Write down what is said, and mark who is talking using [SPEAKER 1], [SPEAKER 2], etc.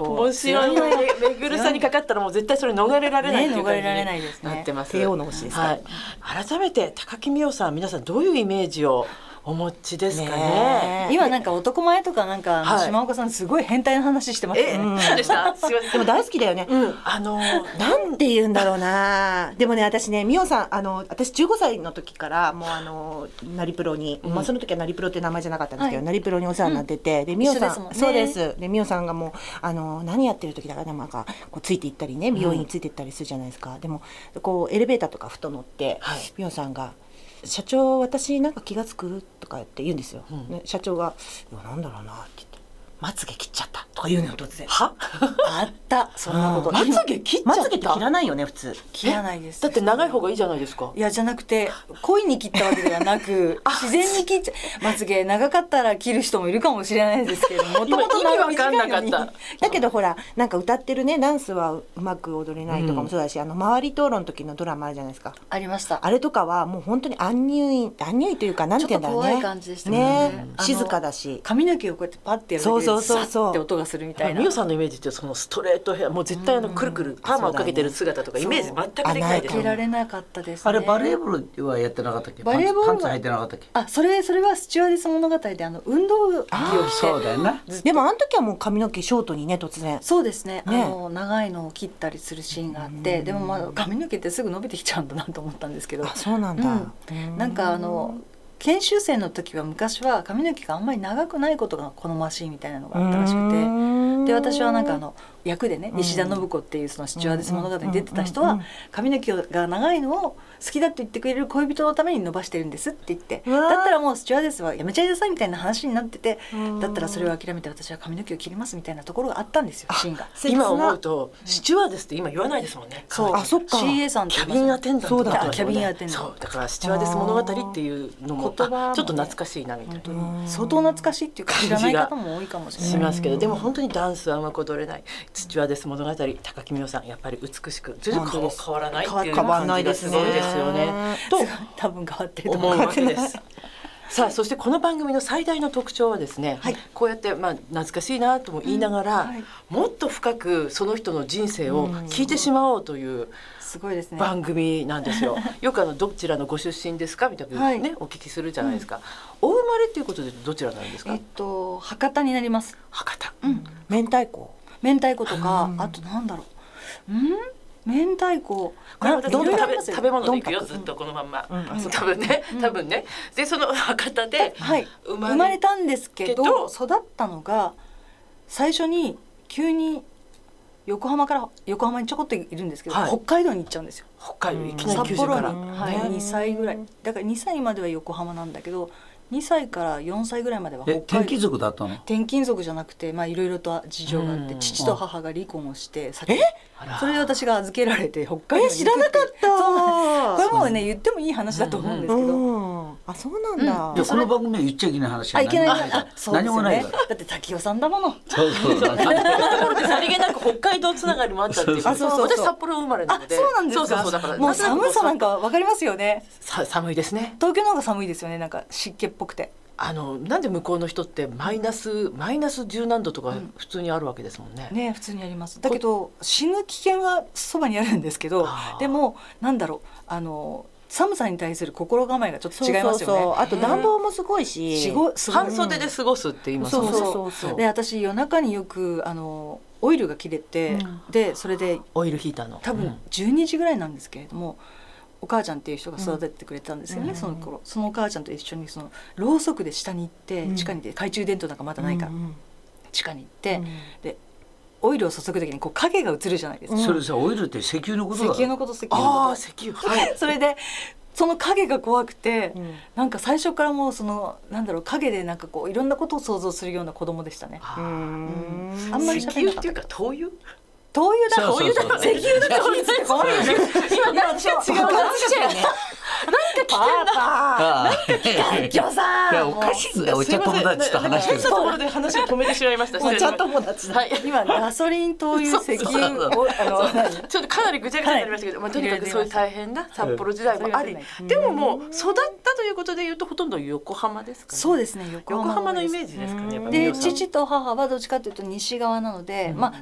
[SPEAKER 1] 面白いね。めぐるさんにかかったらもう絶対それ逃れられないっていう感じになってます。
[SPEAKER 2] 帝王の星ですか。
[SPEAKER 1] はい。改めて高木美代さん、皆さんどういうイメージをお持ちですかね。
[SPEAKER 3] 今なんか男前とかなんか島岡さんすごい変態の話してますね。
[SPEAKER 1] そうでした。すいません。
[SPEAKER 2] でも大好きだよね。なんて言うんだろうな。でもね、私ね、美代さん、私15歳の時からもうナリプロに、まあその時はナリプロって名前じゃなかったんですけど、ナリプロにお世話になってて、で美代さん、そうです。で美代さんがもう何やってる時だからなんかこうついていったりね、美容院についていったりするじゃないですか。でもこうエレベーターとかふと乗って美代さんが社長私なんか気がつくとかって言うんですよ、ね、社長がいやなんだろうなって言ってまつげ切っちゃったとか言うのよ突然。
[SPEAKER 1] は
[SPEAKER 3] あったそんなこと。
[SPEAKER 1] まつげ切っちゃった。
[SPEAKER 2] まつげって切らないよね普通。
[SPEAKER 3] 切らないです。
[SPEAKER 1] だって長い方がいいじゃないですか。
[SPEAKER 3] いやじゃなくて故意に切ったわけではなく自然に切っちゃまつげ長かったら切る人もいるかもしれないですけどもともと
[SPEAKER 1] 意味わかんなかった。
[SPEAKER 2] だけどほらなんか歌ってるねダンスはうまく踊れないとかもそうだし、周り討論の時のドラマあるじゃないですか。
[SPEAKER 3] ありました。
[SPEAKER 2] あれとかはもう本当にアンニュイというかなんて言うんだろうね。
[SPEAKER 3] ちょっと怖い感じでしたね。
[SPEAKER 2] 静かだし
[SPEAKER 3] 髪の毛をこうやってパッてやるだけでザッって音がするみたいな。
[SPEAKER 1] 美代さんのイメージってそのストレートヘアもう絶対くるくるパーマをかけてる姿とかイメージ全くできないです。
[SPEAKER 3] かけられなかったですね。
[SPEAKER 4] あれバレーボールはやってなかったっけ。
[SPEAKER 3] バレーボール
[SPEAKER 4] パンツ履いてなかったっけ。
[SPEAKER 3] あそれはスチュワーデス物語で運動着を着て。
[SPEAKER 4] そうだよね。
[SPEAKER 2] でもあの時はもう髪の毛ショートにね突然。
[SPEAKER 3] そうですね。長いのを切ったりするシーンがあって、でもまあ髪の毛ってすぐ伸びてきちゃうんだなと思ったんですけど。
[SPEAKER 2] そうなんだ。
[SPEAKER 3] なんか研修生の時は昔は髪の毛があんまり長くないことが好ましいみたいなのがあったらしくて、で私はなんか役でね石田信子っていうそのスチュワーデス物語に出てた人は髪の毛が長いのを好きだと言ってくれる恋人のために伸ばしてるんですって言って、だったらもうスチュワーデスはやめちゃいなさいみたいな話になってて、だったらそれを諦めて私は髪の毛を切りますみたいなところがあったんですよシーンが。
[SPEAKER 1] 今思うとスチュワーデスって今言わないですもんね。
[SPEAKER 3] そう、
[SPEAKER 2] そっか。
[SPEAKER 3] CA さんって
[SPEAKER 1] キャビンアテンダントだった。
[SPEAKER 3] キャビンアテンダント。
[SPEAKER 1] そうだからスチュワーデス物語っていうのもちょっと懐かしいなみたいな。
[SPEAKER 3] 相当懐かしいっていうか知らない方も多いかもしれない
[SPEAKER 1] しますけど、でも本当にダンスはうまく踊れないスチュワーデス物語高木美代さんやっぱり美しく全然変わらないっていう感じがすごいですよねと
[SPEAKER 3] 多分変わってると
[SPEAKER 1] 思うわけです。さあそしてこの番組の最大の特徴はですね、こうやって懐かしいなとも言いながら、もっと深くその人の人生を聞いてしまおうという
[SPEAKER 3] すごいですね
[SPEAKER 1] 番組なんですよ。よくどちらのご出身ですかみたいなね、お聞きするじゃないですか。お生まれっていうことでどちらなんですか。
[SPEAKER 3] 博多になります。
[SPEAKER 1] 博多。
[SPEAKER 2] 明太子
[SPEAKER 3] とか、あとなんだろう、明太子
[SPEAKER 1] これ私食べ物でいくよずっとこのまんま、多分ねでその博多で
[SPEAKER 3] 生まれたんですけど、育ったのが最初に急に横浜にちょこっといるんですけど、北海道に行っちゃうんですよ。
[SPEAKER 1] 北海道いきなり九
[SPEAKER 3] 札幌に、
[SPEAKER 1] 州から
[SPEAKER 3] 2歳ぐらいだから2歳までは横浜なんだけど2歳から4歳ぐらいまでは北海道。
[SPEAKER 4] 転勤族だったの。
[SPEAKER 3] 転勤族じゃなくていろいろと事情があって父と母が離婚をしてそれで私が預けられて北海道に行くって。
[SPEAKER 2] 知らなかった。
[SPEAKER 3] これもうね言ってもいい話だと思うんですけど、
[SPEAKER 2] あそうなんだ。
[SPEAKER 4] でこの番組は言っちゃいけない話。
[SPEAKER 3] いけない。
[SPEAKER 4] 何もないから。
[SPEAKER 3] だって滝尾さんだもの。
[SPEAKER 4] そうそう。
[SPEAKER 1] ところでさりげなく北海道つながりもあったっていう。私札幌生まれなので。
[SPEAKER 3] そうなんですか。
[SPEAKER 1] そうだから
[SPEAKER 3] もう寒さなんかわかりますよね。
[SPEAKER 1] 寒いですね。
[SPEAKER 3] 東京の方が寒いですよね。なんか湿気っぽくて。
[SPEAKER 1] なんで向こうの人ってマイナス10何度とか普通にあるわけですもんね。
[SPEAKER 3] ね普通にあります。だけど死ぬ危険はそばにあるんですけど、でもなんだろう寒さに対する心構えがちょっと違いますよね。
[SPEAKER 2] あと暖房もすごいし、
[SPEAKER 1] 半袖で過ごすって言いますもんね。
[SPEAKER 3] そうで私夜中によくオイルが切れて、でそれで
[SPEAKER 1] オイルヒーターの
[SPEAKER 3] 多分12時ぐらいなんですけれども、お母ちゃんっていう人が育ててくれたんですよね、その頃。そのお母ちゃんと一緒にそのろうそくで下に行って、地下に行って懐中電灯なんかまだないから、地下に行って、でオイルを注ぐ時にこう影が映るじゃないですか。
[SPEAKER 4] それさオイルって石油のことだ。
[SPEAKER 3] 石油のこと。石油。それでその影が怖くて、なんか最初からもうそのなんだろう影でなんかこういろんなことを想像するような子供でしたね。あんまり
[SPEAKER 1] 石油っていうか灯油。
[SPEAKER 3] 灯油だ。
[SPEAKER 4] そうそうそう
[SPEAKER 3] 石油だ。灯油って怖いよね。今私は違う話だよね。今日さ
[SPEAKER 4] おかしいんだよ。お茶友達と話してる
[SPEAKER 1] ところで話を止めてしまいました。
[SPEAKER 2] お茶友達だ。
[SPEAKER 3] 今ガソリン灯油石油を
[SPEAKER 1] ちょっとかなりぐちゃぐちゃになりましたけど、とにかくそういう大変な札幌時代もあり、でももう育ったということでいうとほとんど横浜ですかね。
[SPEAKER 3] そうですね。
[SPEAKER 1] 横浜のイメージですかね。
[SPEAKER 3] で父と母はどっちかというと西側なので、